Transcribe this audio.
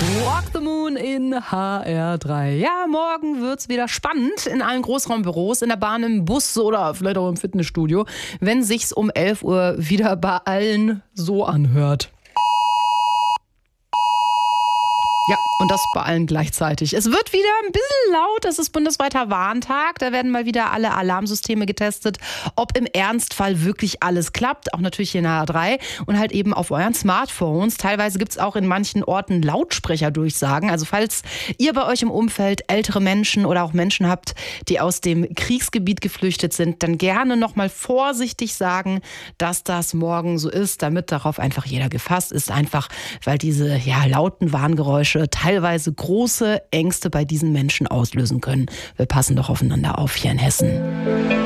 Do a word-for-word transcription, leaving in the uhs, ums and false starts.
Rock the Moon in H R drei. Ja, morgen wird's wieder spannend in allen Großraumbüros, in der Bahn, im Bus oder vielleicht auch im Fitnessstudio, wenn sich's um elf Uhr wieder bei allen so anhört. Ja, und das bei allen gleichzeitig. Es wird wieder ein bisschen laut, es ist bundesweiter Warntag. Da werden mal wieder alle Alarmsysteme getestet, ob im Ernstfall wirklich alles klappt. Auch natürlich hier in H R drei und halt eben auf euren Smartphones. Teilweise gibt's auch in manchen Orten Lautsprecherdurchsagen. Also falls ihr bei euch im Umfeld ältere Menschen oder auch Menschen habt, die aus dem Kriegsgebiet geflüchtet sind, dann gerne nochmal vorsichtig sagen, dass das morgen so ist, damit darauf einfach jeder gefasst ist. Einfach, weil diese ja, lauten Warngeräusche teilweise große Ängste bei diesen Menschen auslösen können. Wir passen doch aufeinander auf hier in Hessen.